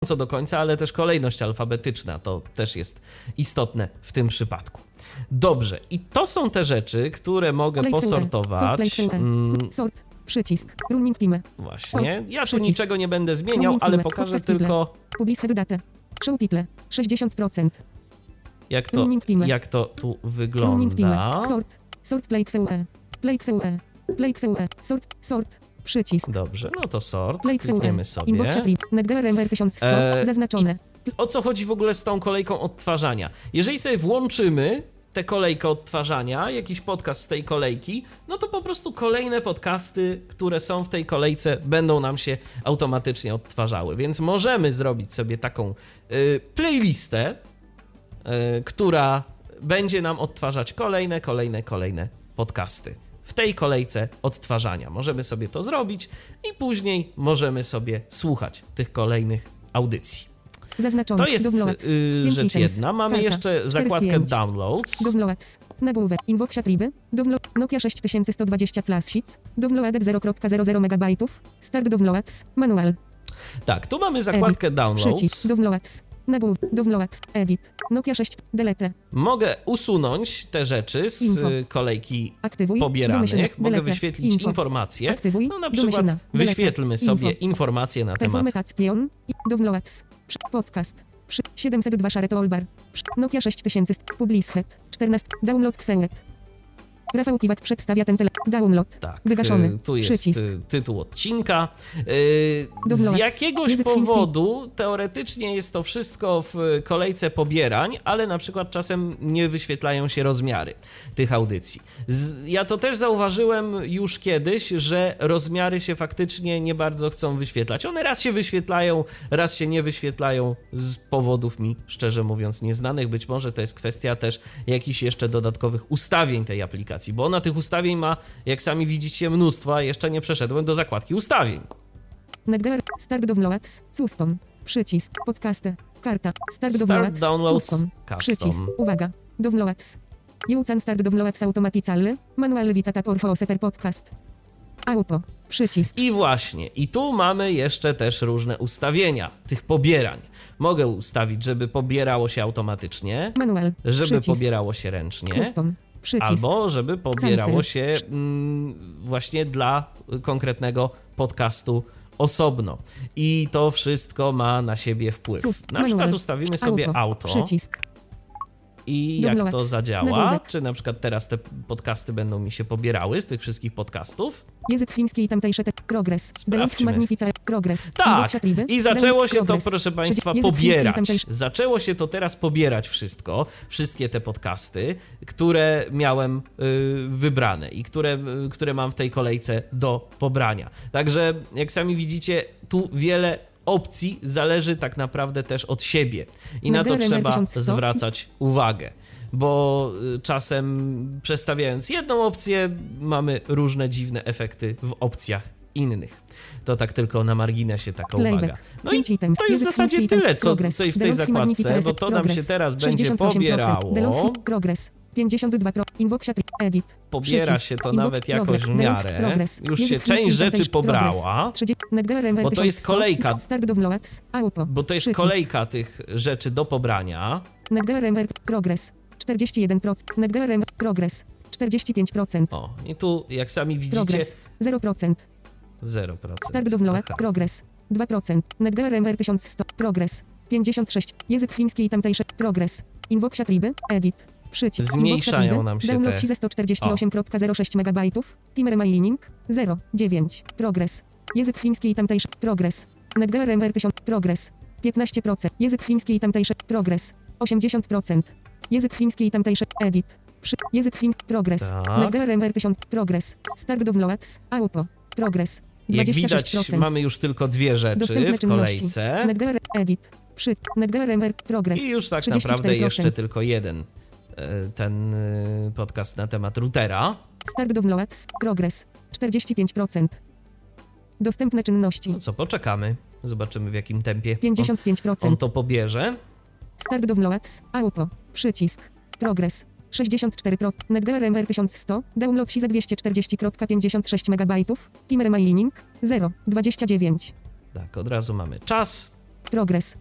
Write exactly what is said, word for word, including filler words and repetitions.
do końca, ale też kolejność alfabetyczna to też jest istotne w tym przypadku. Dobrze, i to są te rzeczy, które mogę Play posortować. Sort, Mm, Sort, przycisk, running time. właśnie, Sort, ja tu przycisk. niczego nie będę zmieniał, Running ale time, pokażę podcast tylko, Publish head date. Show title, sześćdziesiąt procent. jak to, Running time. jak to tu Running time. wygląda. Sort, sort play Q E. Play Q E. Play Q E. Sort, sort, przycisk. Dobrze, no to sort, Play Q E. klikniemy sobie. Inbox trip, NetGRMR tysiąc sto, Eee, zaznaczone. O co chodzi w ogóle z tą kolejką odtwarzania? Jeżeli sobie włączymy tę kolejkę odtwarzania, jakiś podcast z tej kolejki, no to po prostu kolejne podcasty, które są w tej kolejce, będą nam się automatycznie odtwarzały. Więc możemy zrobić sobie taką y, playlistę, y, która będzie nam odtwarzać kolejne, kolejne, kolejne podcasty w tej kolejce odtwarzania. Możemy sobie to zrobić i później możemy sobie słuchać tych kolejnych audycji. Zaznaczone. To jest Downloads. y, pięć rzecz items. jedna. Mamy Karta. jeszcze zakładkę czterysta pięć. Downloads. Downloads. Nagłówek. Inboxa triby. Download. Nokia sześć tysięcy sto dwadzieścia Classics. Downloaded zero przecinek zero zero megabajtów. Start downloads. Manual. Tak, tu mamy zakładkę Edit. Downloads. Przycisk. Downloads. Nagłówek. Downloads. Edit. Nokia sześć. Delete. Mogę usunąć te rzeczy z Info. y, kolejki Aktywuj. pobieranych. Domyślne. Mogę Delete. wyświetlić Info. informacje. Aktywuj. No na przykład Domyślna. Delete. wyświetlmy sobie Info. informacje na temat. Performation. Downloads. Przy- Podcast. Przy- siedemset dwa Share Toolbar. Przy- Nokia sześć tysięcy. Publish head. czternaście. Download kwet. Rafał Kiwak przedstawia ten tele. Download. Tak, Wygaszony. y, tu jest Przycisk. y, tytuł odcinka. Y, Z Downloads. jakiegoś Język chiński. powodu teoretycznie jest to wszystko w kolejce pobierań, ale na przykład czasem nie wyświetlają się rozmiary tych audycji. Z, ja to też zauważyłem już kiedyś, że rozmiary się faktycznie nie bardzo chcą wyświetlać. One raz się wyświetlają, raz się nie wyświetlają z powodów mi, szczerze mówiąc, nieznanych. Być może to jest kwestia też jakichś jeszcze dodatkowych ustawień tej aplikacji, bo ona tych ustawień ma, jak sami widzicie, mnóstwo, a jeszcze nie przeszedłem do zakładki ustawień. NetGR. Start downloads. Custom. Przycisk. Podcasty. Karta. Start, Start downloads. downloads. Custom. Custom. Przycisk. Uwaga. Downloads. Jucan start downloads automaticalny. Manual vitata por house per podcast. Auto. Przycisk. I właśnie, i tu mamy jeszcze też różne ustawienia tych pobierań. Mogę ustawić, żeby pobierało się automatycznie, Manual. żeby Przycisk. pobierało się ręcznie, Custom. Przycisk. albo żeby pobierało Cancel. się mm, właśnie dla konkretnego podcastu osobno. I to wszystko ma na siebie wpływ. Cust. Na przykład Manual. ustawimy sobie auto, Auto. Przycisk. i jak to Downloads. zadziała, Nagłówek. czy na przykład teraz te podcasty będą mi się pobierały z tych wszystkich podcastów. Język chiński i tamtejsze te. Progress. Deluxe Sprawdźmy. Magnifica. Progress. Tak, Inboxa triby. i zaczęło Download się to, progress. proszę Państwa, Język chiński i pobierać. tamtejsze. Zaczęło się to teraz pobierać wszystko, wszystkie te podcasty, które miałem y, wybrane i które, y, które mam w tej kolejce do pobrania. Także, jak sami widzicie, tu wiele opcji zależy tak naprawdę też od siebie i na to Nagramy trzeba tysiąc sto. zwracać uwagę, bo y, czasem przestawiając jedną opcję mamy różne dziwne efekty w opcjach innych. To tak tylko na marginesie taka Playback. uwaga. No i Pięć items. to jest w Język zasadzie chiński i tam- tyle, co, Progress. co jest w tej Deluxe Magnifica zakładce, jest bo to nam się Progress. teraz będzie sześćdziesiąt osiem procent. pobierało. Deluxe Progress. pięćdziesiąt dwa procent. Inboxa tri- Edit. Pobiera Przycisk. się to Inbox nawet jakoś progress. w Deluxe miarę. Progress. Już się Język część chiński i rzeczy tamtejsze. pobrała, Progress. trzydzieści. NetGRMR bo to jest tysiąc sto. kolejka, Start downloads. Auto. bo to jest Przycisk. kolejka tych rzeczy do pobrania. NetGRMR Progress. czterdzieści jeden procent. NetGRMR Progress. czterdzieści pięć procent. O, i tu jak sami widzicie Progress. zero procent. zero procent. Start download. Aha. Progress. dwa procent. NetGRMR tysiąc sto. Progress. pięćdziesiąt sześć. Język chiński i tamtejsze. Progress. Inboxa triby. Edit. Przycisk. Zmniejszają Inboxa triby. nam się Download te- ze sto czterdzieści osiem przecinek zero sześć megabajtów. Timer mining. zero przecinek dziewięć. Progress. Język chiński i tamtejsze. Progress. NetGRMR tysiąc. Progress. piętnaście procent. Język chiński i tamtejsze. Progress. osiemdziesiąt procent. Język chiński i tamtejsze. Edit. Przy... Język chiński. Progress. Tak. NetGRMR tysiąc. Progress. Start downloads. Auto. Progress. Jak dwadzieścia sześć widać, procent. mamy już tylko dwie rzeczy Dostępne w czynności. kolejce. NetGR Edit. Przy. NetGRMR Progress. I już tak trzydzieści cztery naprawdę procent. jeszcze tylko jeden e, ten e, podcast na temat routera. Start downloads. Progress. czterdzieści pięć procent. Dostępne czynności. No co, poczekamy. Zobaczymy w jakim tempie on, pięćdziesiąt pięć procent. on to pobierze. Start downloads. Auto. Przycisk. Progress. sześćdziesiąt cztery procent. NetGRMR tysiąc sto. Download za dwieście czterdzieści przecinek pięćdziesiąt sześć megabajtów. Timer mining. zero przecinek dwadzieścia dziewięć. Tak, od razu mamy czas. Progres.